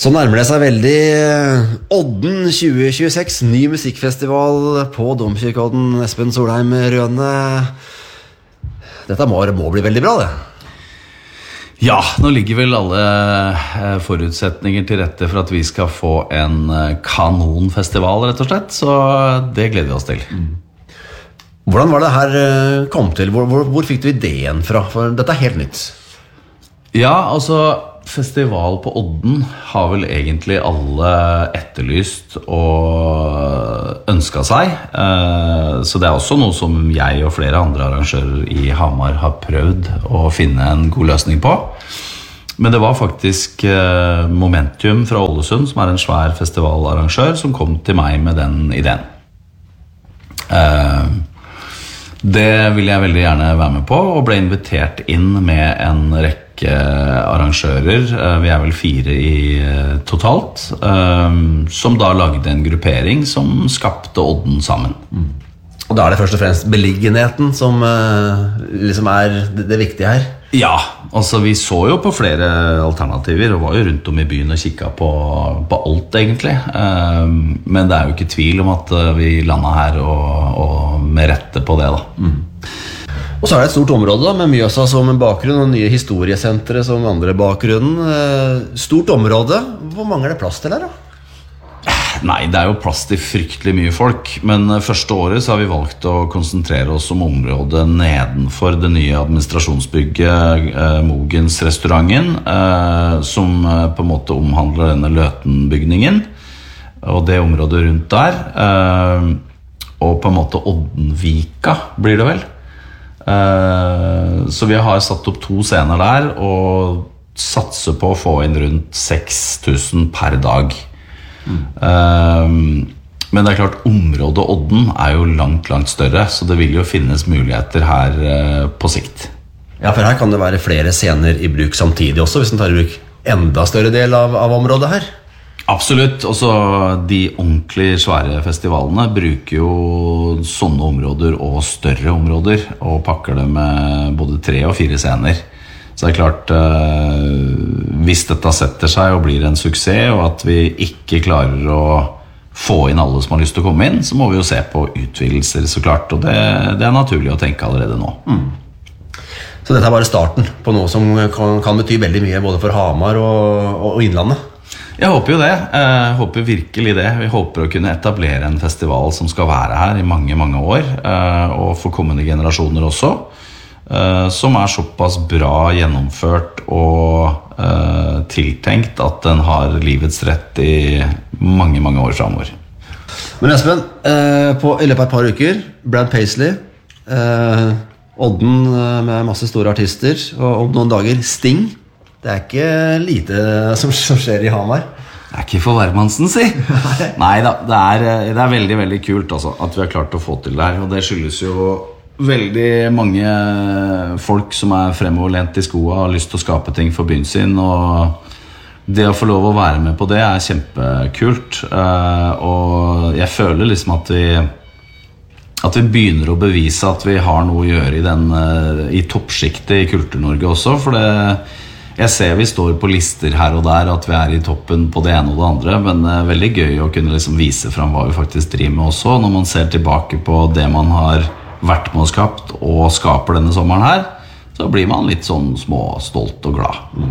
Så nærmer det seg veldig Odden 2026, ny musikkfestival på Domkirkeodden. Espen Solheim Røne, dette må bli veldig bra, det. Ja, nå ligger vel alle forutsetninger til rette for at vi skal få en kanonfestival, rett og slett. Så det gleder vi oss til. Hvordan var det her kom til? Hvor fikk du ideen fra? For dette helt nytt. Ja, altså festival på Odden har vel egentlig alle etterlyst og ønsket seg. Så det også noe som jeg og flere andre arrangører i Hamar har prøvd å finne en god løsning på. Men det var faktisk Momentum fra Ålesund, som en svær festivalarrangør, som kom til meg med den ideen. Det ville jeg veldig gjerne være med på, og ble invitert inn med en rekke arrangører, vi vel 4 i totalt, som da lagde en gruppering som skapte Odden sammen. Og da det først og fremst beliggenheten som liksom det viktige her? Ja, altså vi så jo på flere alternativer og var jo rundt om i byen og kikket på alt egentlig. Men det jo ikke tvil om at vi landet her og med rette på det da. Og så det et stort område da, med Mjøsa som en bakgrunn og nye historiesentre som andre bakgrunnen. Stort område, hvor mange det plass til her da? Nei, det jo plass til fryktelig mye folk, men første året så har vi valgt å konsentrere oss om området nedenfor det nye administrasjonsbygget Mogens restauranten, som på en måte omhandler denne Løtenbygningen, og det området rundt der, og på en måte Oddenvika blir det vel. Så vi har satt opp 2 scener der og satser på å få inn rundt 6 000 per dag. Men det klart, området Odden jo langt større, så det vil jo finnes muligheter her på sikt. Ja, for her kan det være flere scener i bruk samtidig også, hvis man tar i bruk enda større del av området her. Absolutt, også de ordentlig svære festivalene bruker jo sånne områder og større områder og pakker det med både 3 og 4 scener. Så det klart, hvis dette setter seg og blir en suksess, og at vi ikke klarer å få inn alle som har lyst til å komme inn, så må vi jo se på utvidelser, så klart, og det naturlig å tenke allerede nå. Så dette bare starten på noe som kan bety veldig mye både for Hamar og Innlandet? Jeg håper jo det, jeg håper virkelig det. Vi håper å kunne etablere en festival som skal være her i mange, mange år, og for kommende generasjoner også, som såpass bra gjennomført og tiltenkt at den har livets rett i mange, mange år fremover. Men Espen, i løpet av et par uker, Brad Paisley, Odden med masse store artister, og om noen dager Sting. Det ikke lite som skjer i Hamar. Det ikke for hvermannsen, si. Nei da, det veldig, veldig kult altså, at vi har klart å få til det her. Og det skyldes jo veldig mange folk som fremoverlent i skoene og har lyst til å skape ting for byen sin. Og det å få lov å være med på det kjempekult. Og jeg føler liksom at vi begynner å bevise at vi har noe å gjøre i toppskiktet i Kultur-Norge også, for jeg ser vi står på lister her og der at vi i toppen på det ene og det andre, men veldig gøy å kunne liksom vise frem hva vi faktisk driver med også, når man ser tilbake på det man har vært med og skapt og skaper denne sommeren her, så blir man litt sånn småstolt og glad.